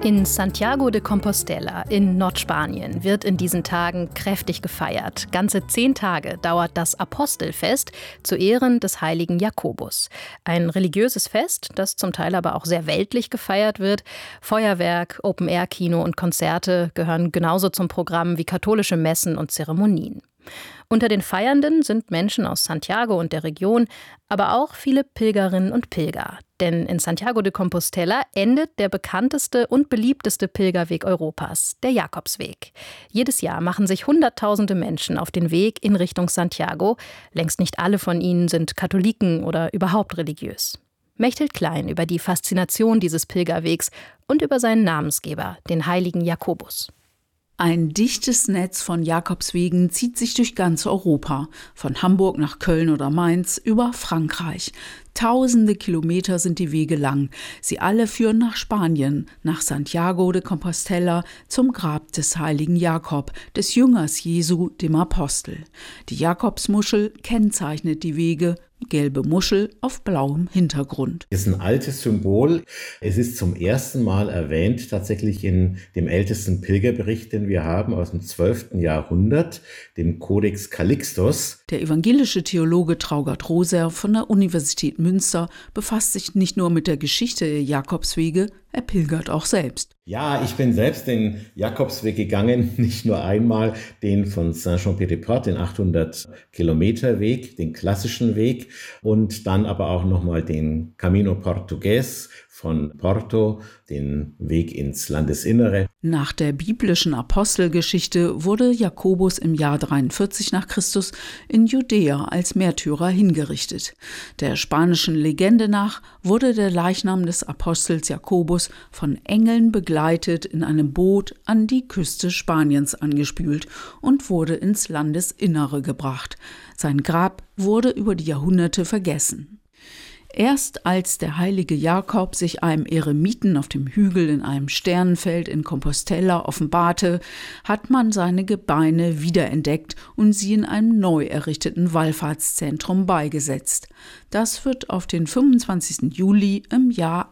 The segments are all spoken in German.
In Santiago de Compostela in Nordspanien wird in diesen Tagen kräftig gefeiert. Ganze 10 Tage dauert das Apostelfest zu Ehren des heiligen Jakobus. Ein religiöses Fest, das zum Teil aber auch sehr weltlich gefeiert wird. Feuerwerk, Open-Air-Kino und Konzerte gehören genauso zum Programm wie katholische Messen und Zeremonien. Unter den Feiernden sind Menschen aus Santiago und der Region, aber auch viele Pilgerinnen und Pilger. Denn in Santiago de Compostela endet der bekannteste und beliebteste Pilgerweg Europas, der Jakobsweg. Jedes Jahr machen sich Hunderttausende Menschen auf den Weg in Richtung Santiago. Längst nicht alle von ihnen sind Katholiken oder überhaupt religiös. Mechthild Klein über die Faszination dieses Pilgerwegs und über seinen Namensgeber, den heiligen Jakobus. Ein dichtes Netz von Jakobswegen zieht sich durch ganz Europa, von Hamburg nach Köln oder Mainz über Frankreich. Tausende Kilometer sind die Wege lang. Sie alle führen nach Spanien, nach Santiago de Compostela, zum Grab des heiligen Jakob, des Jüngers Jesu, dem Apostel. Die Jakobsmuschel kennzeichnet die Wege, gelbe Muschel auf blauem Hintergrund. Es ist ein altes Symbol. Es ist zum ersten Mal erwähnt, tatsächlich in dem ältesten Pilgerbericht, den wir haben, aus dem 12. Jahrhundert, dem Codex Calixtus. Der evangelische Theologe Traugott Roser von der Universität Münster befasst sich nicht nur mit der Geschichte der Jakobswege, er pilgert auch selbst. Ja, ich bin selbst den Jakobsweg gegangen, nicht nur einmal, den von Saint-Jean-Pied-de-Port, den 800-Kilometer-Weg, den klassischen Weg, und dann aber auch nochmal den Camino Portugués von Porto, den Weg ins Landesinnere. Nach der biblischen Apostelgeschichte wurde Jakobus im Jahr 43 nach Christus in Judäa als Märtyrer hingerichtet. Der spanischen Legende nach wurde der Leichnam des Apostels Jakobus von Engeln begleitet in einem Boot an die Küste Spaniens angespült und wurde ins Landesinnere gebracht. Sein Grab wurde über die Jahrhunderte vergessen. Erst als der heilige Jakob sich einem Eremiten auf dem Hügel in einem Sternenfeld in Compostela offenbarte, hat man seine Gebeine wiederentdeckt und sie in einem neu errichteten Wallfahrtszentrum beigesetzt. Das wird auf den 25. Juli im Jahr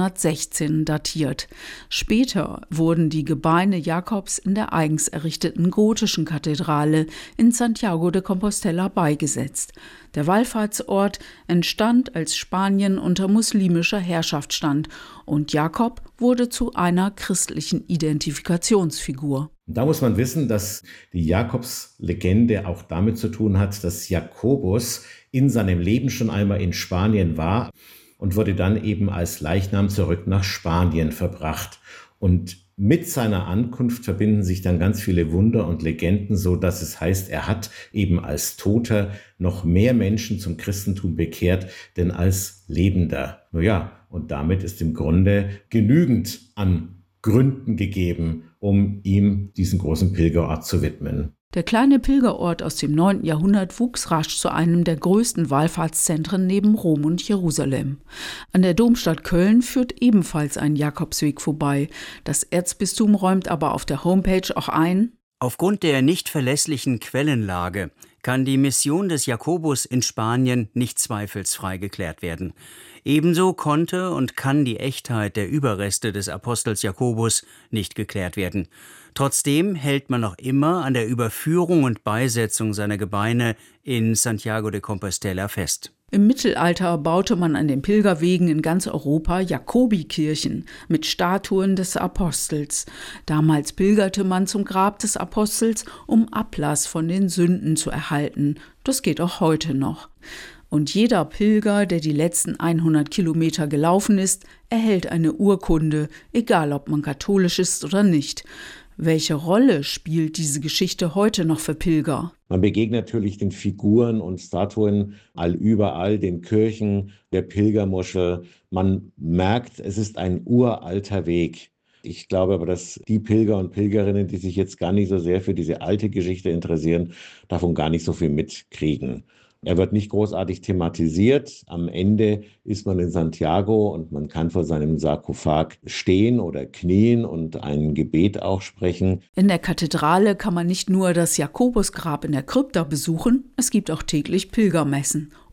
816 datiert. Später wurden die Gebeine Jakobs in der eigens errichteten gotischen Kathedrale in Santiago de Compostela beigesetzt. Der Wallfahrtsort entstand, als Spanien unter muslimischer Herrschaft stand, und Jakob wurde zu einer christlichen Identifikationsfigur. Da muss man wissen, dass die Jakobslegende auch damit zu tun hat, dass Jakobus in seinem Leben schon einmal in Spanien war und wurde dann eben als Leichnam zurück nach Spanien verbracht. Und mit seiner Ankunft verbinden sich dann ganz viele Wunder und Legenden, so dass es heißt, er hat eben als Toter noch mehr Menschen zum Christentum bekehrt, denn als Lebender. Naja, und damit ist im Grunde genügend an Gründen gegeben, um ihm diesen großen Pilgerort zu widmen. Der kleine Pilgerort aus dem 9. Jahrhundert wuchs rasch zu einem der größten Wallfahrtszentren neben Rom und Jerusalem. An der Domstadt Köln führt ebenfalls ein Jakobsweg vorbei. Das Erzbistum räumt aber auf der Homepage auch ein: Aufgrund der nicht verlässlichen Quellenlage kann die Mission des Jakobus in Spanien nicht zweifelsfrei geklärt werden. Ebenso konnte und kann die Echtheit der Überreste des Apostels Jakobus nicht geklärt werden. Trotzdem hält man noch immer an der Überführung und Beisetzung seiner Gebeine in Santiago de Compostela fest. Im Mittelalter baute man an den Pilgerwegen in ganz Europa Jakobikirchen mit Statuen des Apostels. Damals pilgerte man zum Grab des Apostels, um Ablass von den Sünden zu erhalten. Das geht auch heute noch. Und jeder Pilger, der die letzten 100 Kilometer gelaufen ist, erhält eine Urkunde, egal ob man katholisch ist oder nicht. Welche Rolle spielt diese Geschichte heute noch für Pilger? Man begegnet natürlich den Figuren und Statuen überall, den Kirchen, der Pilgermuschel. Man merkt, es ist ein uralter Weg. Ich glaube aber, dass die Pilger und Pilgerinnen, die sich jetzt gar nicht so sehr für diese alte Geschichte interessieren, davon gar nicht so viel mitkriegen. Er wird nicht großartig thematisiert. Am Ende ist man in Santiago und man kann vor seinem Sarkophag stehen oder knien und ein Gebet auch sprechen. In der Kathedrale kann man nicht nur das Jakobusgrab in der Krypta besuchen, es gibt auch täglich Pilgermessen.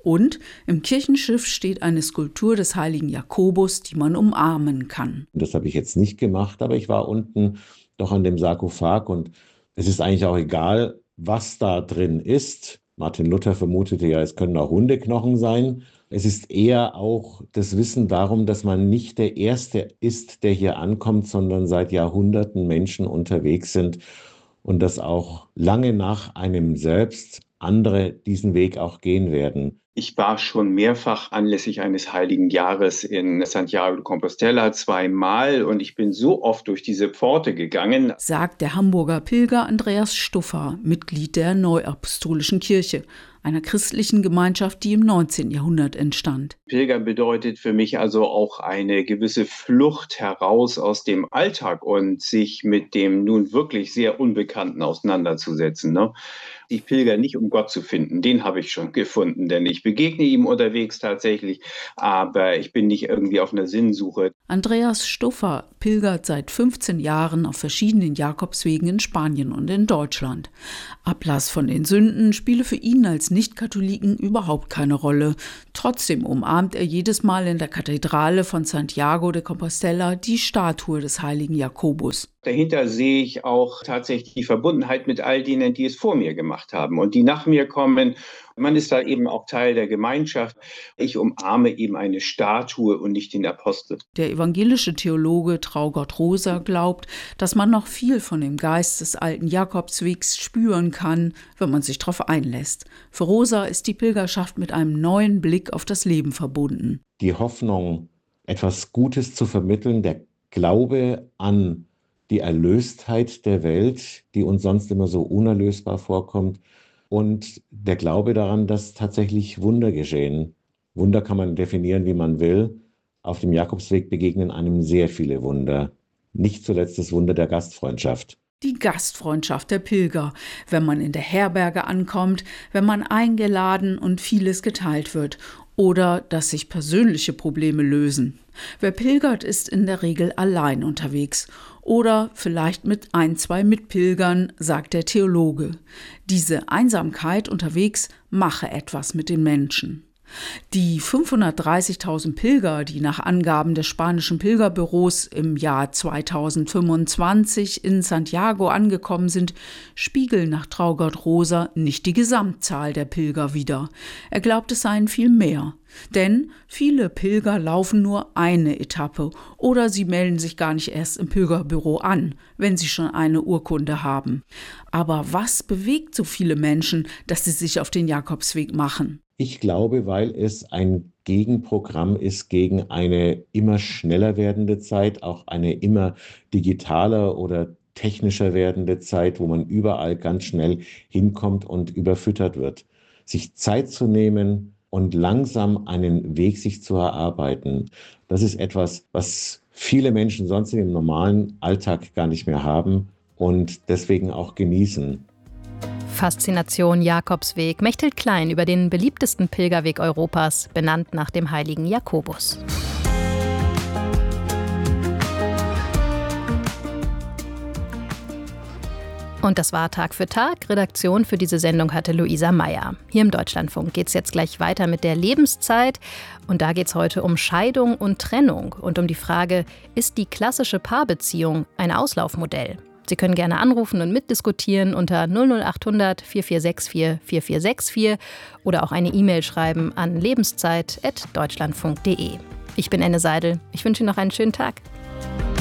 Und im Kirchenschiff steht eine Skulptur des heiligen Jakobus, die man umarmen kann. Das habe ich jetzt nicht gemacht, aber ich war unten doch an dem Sarkophag und es ist eigentlich auch egal, was da drin ist. Martin Luther vermutete ja, es können auch Hundeknochen sein. Es ist eher auch das Wissen darum, dass man nicht der Erste ist, der hier ankommt, sondern seit Jahrhunderten Menschen unterwegs sind und dass auch lange nach einem selbst andere diesen Weg auch gehen werden. Ich war schon mehrfach anlässlich eines heiligen Jahres in Santiago de Compostela, 2-mal, und ich bin so oft durch diese Pforte gegangen, sagt der Hamburger Pilger Andreas Stuffer, Mitglied der Neuapostolischen Kirche, einer christlichen Gemeinschaft, die im 19. Jahrhundert entstand. Pilgern bedeutet für mich also auch eine gewisse Flucht heraus aus dem Alltag und sich mit dem nun wirklich sehr Unbekannten auseinanderzusetzen. Ne? Ich pilger nicht, um Gott zu finden, den habe ich schon gefunden, denn ich begegne ihm unterwegs tatsächlich, aber ich bin nicht irgendwie auf einer Sinnsuche. Andreas Stuffer pilgert seit 15 Jahren auf verschiedenen Jakobswegen in Spanien und in Deutschland. Ablass von den Sünden spiele für ihn als Nicht-Katholiken überhaupt keine Rolle. Trotzdem umarmt er jedes Mal in der Kathedrale von Santiago de Compostela die Statue des heiligen Jakobus. Dahinter sehe ich auch tatsächlich die Verbundenheit mit all denen, die es vor mir gemacht haben und die nach mir kommen. Man ist da eben auch Teil der Gemeinschaft. Ich umarme eben eine Statue und nicht den Apostel. Der evangelische Theologe Traugott Rosa glaubt, dass man noch viel von dem Geist des alten Jakobswegs spüren kann, wenn man sich darauf einlässt. Für Rosa ist die Pilgerschaft mit einem neuen Blick auf das Leben verbunden. Die Hoffnung, etwas Gutes zu vermitteln, der Glaube an die Erlöstheit der Welt, die uns sonst immer so unerlösbar vorkommt, und der Glaube daran, dass tatsächlich Wunder geschehen. Wunder kann man definieren, wie man will. Auf dem Jakobsweg begegnen einem sehr viele Wunder. Nicht zuletzt das Wunder der Gastfreundschaft. Die Gastfreundschaft der Pilger, wenn man in der Herberge ankommt, wenn man eingeladen und vieles geteilt wird oder dass sich persönliche Probleme lösen. Wer pilgert, ist in der Regel allein unterwegs oder vielleicht mit 1-2 Mitpilgern, sagt der Theologe. Diese Einsamkeit unterwegs mache etwas mit den Menschen. Die 530.000 Pilger, die nach Angaben des spanischen Pilgerbüros im Jahr 2025 in Santiago angekommen sind, spiegeln nach Traugott Rosa nicht die Gesamtzahl der Pilger wider. Er glaubt, es seien viel mehr. Denn viele Pilger laufen nur eine Etappe oder sie melden sich gar nicht erst im Pilgerbüro an, wenn sie schon eine Urkunde haben. Aber was bewegt so viele Menschen, dass sie sich auf den Jakobsweg machen? Ich glaube, weil es ein Gegenprogramm ist gegen eine immer schneller werdende Zeit, auch eine immer digitaler oder technischer werdende Zeit, wo man überall ganz schnell hinkommt und überfüttert wird. Sich Zeit zu nehmen und langsam einen Weg sich zu erarbeiten, das ist etwas, was viele Menschen sonst im normalen Alltag gar nicht mehr haben und deswegen auch genießen. Faszination Jakobsweg. Mechthild Klein über den beliebtesten Pilgerweg Europas, benannt nach dem heiligen Jakobus. Und das war Tag für Tag. Redaktion für diese Sendung hatte Luisa Meyer. Hier im Deutschlandfunk geht es jetzt gleich weiter mit der Lebenszeit. Und da geht es heute um Scheidung und Trennung und um die Frage, ist die klassische Paarbeziehung ein Auslaufmodell? Sie können gerne anrufen und mitdiskutieren unter 00800 4464 4464 oder auch eine E-Mail schreiben an lebenszeit@deutschlandfunk.de. Ich bin Enne Seidel. Ich wünsche Ihnen noch einen schönen Tag.